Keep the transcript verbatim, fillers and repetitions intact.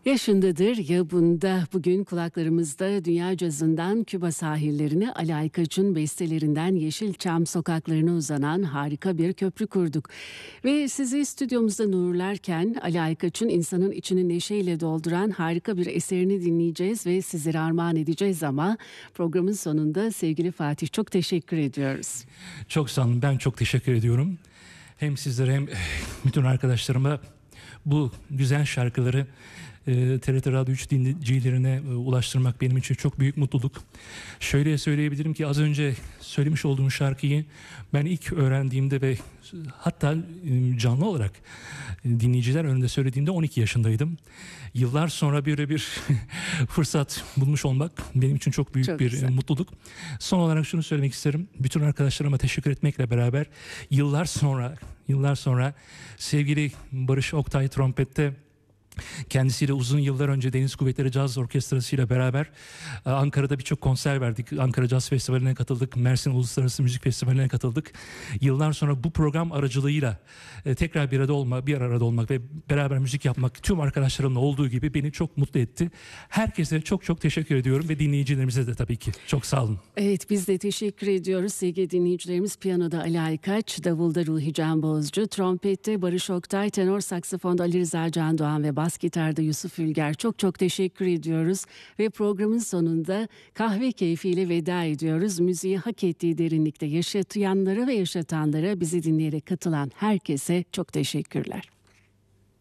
Yaşındadır ya bunda. Bugün kulaklarımızda dünya cazından Küba sahillerine Ali Aykaç'ın bestelerinden Yeşilçam sokaklarına uzanan harika bir köprü kurduk. Ve sizi stüdyomuzda nurlarken Ali Aykaç'ın insanın içini neşeyle dolduran harika bir eserini dinleyeceğiz ve sizlere armağan edeceğiz ama programın sonunda sevgili Fatih çok teşekkür ediyoruz. Çok sağ olun, ben çok teşekkür ediyorum. Hem sizlere hem bütün arkadaşlarıma bu güzel şarkıları E, T R T Radyo üç dinleyicilerine e, ulaştırmak benim için çok büyük mutluluk. Şöyle söyleyebilirim ki az önce söylemiş olduğum şarkıyı ben ilk öğrendiğimde ve hatta e, canlı olarak e, dinleyiciler önünde söylediğimde on iki yaşındaydım. Yıllar sonra böyle bir fırsat bulmuş olmak benim için çok büyük çok bir güzel. mutluluk. Son olarak şunu söylemek isterim. Bütün arkadaşlarıma teşekkür etmekle beraber yıllar sonra yıllar sonra sevgili Barış Oktay trompette, kendisiyle uzun yıllar önce Deniz Kuvvetleri Caz Orkestrası ile beraber Ankara'da birçok konser verdik. Ankara Caz Festivali'ne katıldık. Mersin Uluslararası Müzik Festivali'ne katıldık. Yıllar sonra bu program aracılığıyla tekrar bir arada olmak, bir arada olmak ve beraber müzik yapmak tüm arkadaşlarımla olduğu gibi beni çok mutlu etti. Herkese çok çok teşekkür ediyorum ve dinleyicilerimize de tabii ki çok sağ olun. Evet, biz de teşekkür ediyoruz sevgili dinleyicilerimiz. Piyanoda Ali Aykaç, davulda Ruhi Can Bozcu, trompette Barış Oktay, tenor saksafonda Ali Rıza Can Doğan ve bas gitarda Yusuf Ülger. Çok çok teşekkür ediyoruz ve programın sonunda kahve keyfiyle veda ediyoruz. Müziği hak ettiği derinlikte yaşatayanlara ve yaşatanlara, bizi dinleyerek katılan herkese çok teşekkürler.